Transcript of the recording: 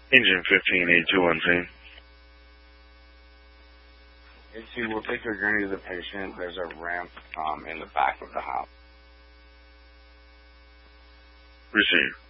Engine 15A213. A2, we'll take your journey to the patient. There's a ramp in the back of the house. Receive.